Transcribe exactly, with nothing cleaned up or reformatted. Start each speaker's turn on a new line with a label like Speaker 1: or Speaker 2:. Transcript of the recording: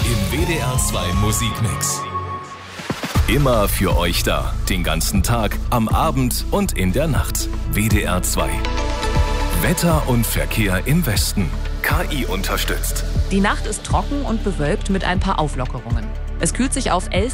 Speaker 1: im W D R zwei Musikmix. Immer für euch da, den ganzen Tag, am Abend und in der Nacht. W D R zwei. Wetter und Verkehr im Westen. K I unterstützt.
Speaker 2: Die Nacht ist trocken und bewölkt mit ein paar Auflockerungen. Es kühlt sich auf elf